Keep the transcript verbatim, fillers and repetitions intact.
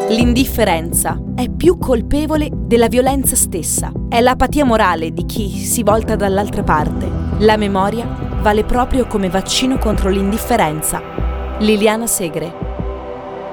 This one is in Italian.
L'indifferenza è più colpevole della violenza stessa. È l'apatia morale di chi si volta dall'altra parte. La memoria vale proprio come vaccino contro l'indifferenza. Liliana Segre.